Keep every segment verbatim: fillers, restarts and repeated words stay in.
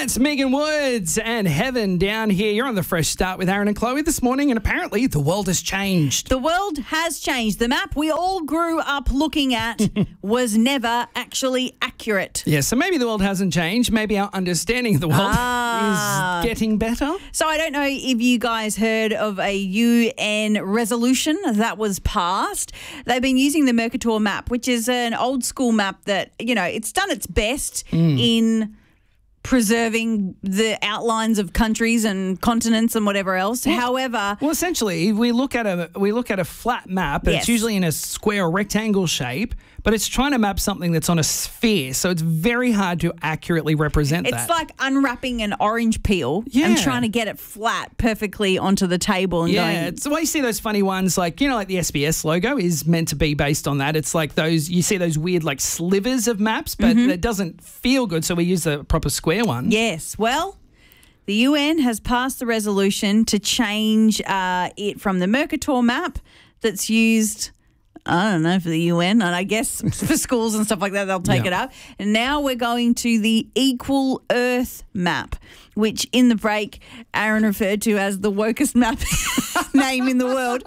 That's Megan Woods and Heaven down here. You're on the Fresh Start with Aaron and Chloe this morning, and apparently the world has changed. The world has changed. The map we all grew up looking at was never actually accurate. Yeah, so maybe the world hasn't changed. Maybe our understanding of the world Ah. is getting better. So I don't know if you guys heard of a U N resolution that was passed. They've been using the Mercator map, which is an old school map that, you know, it's done its best Mm. in preserving the outlines of countries and continents and whatever else. However, Well, essentially, we look at a we look at a flat map, and Yes. it's usually in a square or rectangle shape, but it's trying to map something that's on a sphere, so it's very hard to accurately represent it's that. like unwrapping an orange peel Yeah. and trying to get it flat perfectly onto the table and Yeah, going, it's the way you see those funny ones, like, you know, like the S B S logo is meant to be based on that. It's like those, you see those weird like slivers of maps, but Mm-hmm. it doesn't feel good, so we use the proper square one. yes, well, the U N has passed the resolution to change uh, it from the Mercator map that's used, I don't know, for the U N, and I guess for schools and stuff like that, they'll take Yeah. it up. And now we're going to the Equal Earth map, which in the break, Aaron referred to as the wokest map name in the world.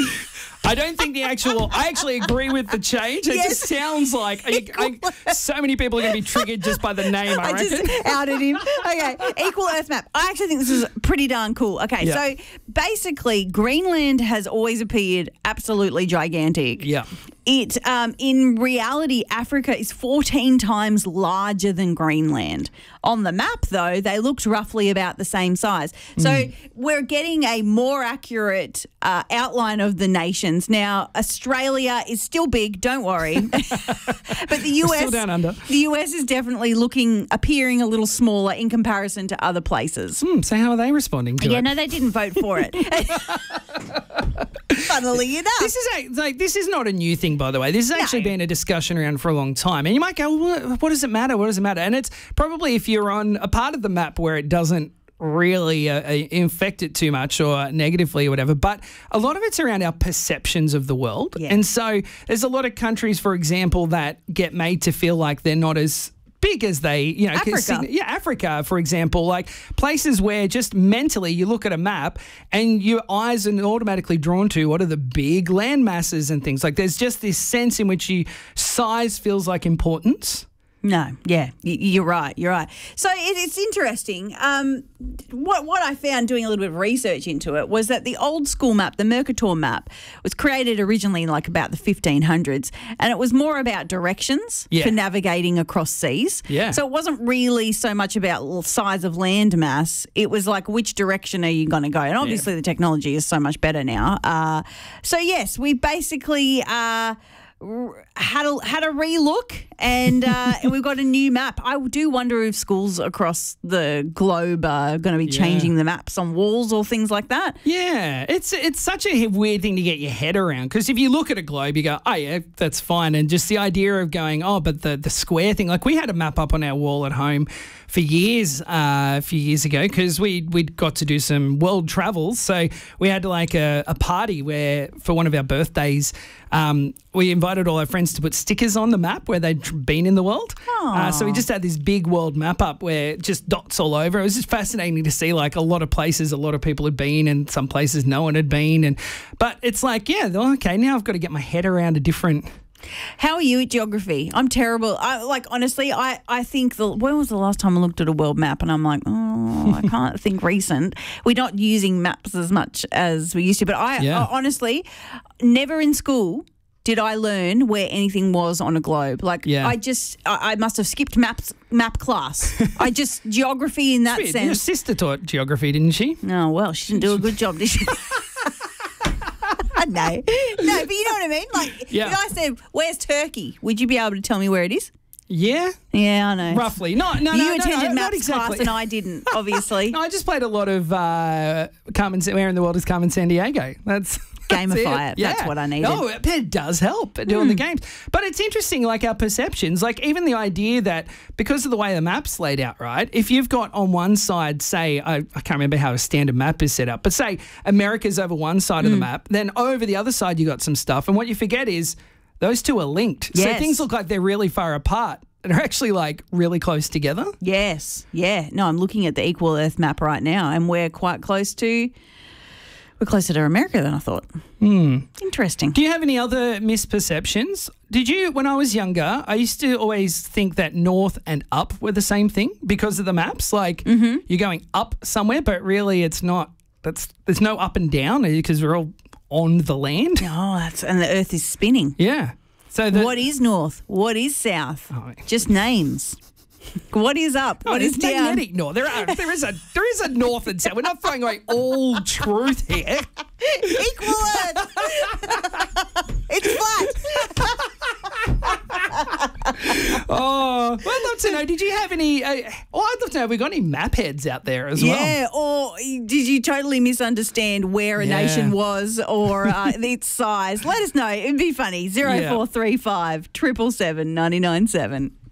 I don't think the actual, I actually agree with the change. It Yes. just sounds like, I, I, so many people are going to be triggered just by the name, I, I reckon. just outed him. Okay, Equal Earth map. I actually think this is pretty darn cool. Okay, Yeah. so basically, Greenland has always appeared absolutely gigantic. Yeah. It, um, in reality, Africa is fourteen times larger than Greenland. On the map, though, they looked roughly about the same size. So Mm. we're getting a more accurate uh, outline of the nations. Now, Australia is still big, don't worry. But the U We're S, still down under. the U S is definitely looking, appearing a little smaller in comparison to other places. Hmm, so how are they responding to Yeah, it? no, they didn't vote for it. Funnily enough. This is a, like this is not a new thing, by the way. This has actually No. been a discussion around for a long time. And you might go, well, what, what does it matter? What does it matter? And it's probably if you're on a part of the map where it doesn't really uh, uh, infect it too much or negatively or whatever. But a lot of it's around our perceptions of the world. Yeah. And so there's a lot of countries, for example, that get made to feel like they're not as big as they, you know, Africa. yeah, Africa, for example, like places where just mentally you look at a map and your eyes are automatically drawn to what are the big land masses and things. Like there's just this sense in which you size feels like importance. No, yeah, y- you're right. You're right. So it, it's interesting. Um, what what I found doing a little bit of research into it was that the old school map, the Mercator map, was created originally in like about the fifteen hundreds, and it was more about directions Yeah. for navigating across seas. Yeah. So it wasn't really so much about l- size of land mass. It was like which direction are you going to go? And obviously the technology is so much better now. Uh, so yes, we basically. Uh, r- had a had a relook and uh, and we've got a new map. I do wonder if schools across the globe are going to be Yeah. changing the maps on walls or things like that. Yeah, it's it's such a weird thing to get your head around because if you look at a globe, you go, oh yeah, that's fine, and just the idea of going, oh, but the the square thing, like we had a map up on our wall at home for years, uh, a few years ago, because we we got to do some world travels, so we had like a, a party where for one of our birthdays, um, we invited all our friends to put stickers on the map where they'd been in the world. Uh, so we just had this big world map up where just dots all over. It was just fascinating to see like a lot of places a lot of people had been and some places no one had been. And but it's like, yeah, okay, now I've got to get my head around a different... How are you at geography? I'm terrible. I like honestly, I, I think the when was the last time I looked at a world map and I'm like, oh, I can't think recent. We're not using maps as much as we used to, but I, Yeah. I honestly never in school did I learn where anything was on a globe. Like Yeah. I just I, I must have skipped maps map class. I just geography in that Weird. Your sense. sister taught geography, didn't she? No, well, she didn't do a good job, did she? No, no, but you know what I mean. Like, Yeah. if I said, "Where's Turkey?" Would you be able to tell me where it is? Yeah, Yeah, I know. roughly. No, no, you no, attended no, no, not maths exactly. class and I didn't, obviously. No, I just played a lot of uh, Carmen, Where in the World is Carmen San Diego. That's Gamify it. That's what I needed. No, it, it does help at doing the games. But it's interesting, like our perceptions, like even the idea that because of the way the map's laid out, right? If you've got on one side, say, I, I can't remember how a standard map is set up, but say America's over one side of the map, then over the other side you got some stuff. And what you forget is those two are linked. So Yes. things look like they're really far apart. and are actually like really close together. Yes. Yeah. No, I'm looking at the equal Earth map right now, and we're quite close to. We're closer to America than I thought. Hmm. Interesting. Do you have any other misperceptions? Did you, when I was younger, I used to always think that north and up were the same thing because of the maps. Like Mm-hmm. you're going up somewhere, but really it's not. That's there's no up and down because we're all on the land. Oh, that's and the Earth is spinning. Yeah. So the, What is north? What is south? Oh. Just names. What is up? Oh, What is it's down? magnetic north. There are there is a there is a north and south. We're not throwing away all truth here. Equal Earth. It's flat. Oh, well, I'd love to know. Did you have any? Uh, oh, I'd love to know. Have we got any map heads out there as well? Yeah, or did you totally misunderstand where a Yeah. nation was or uh, its size? Let us know. It'd be funny. Zero four three five triple seven ninety nine seven.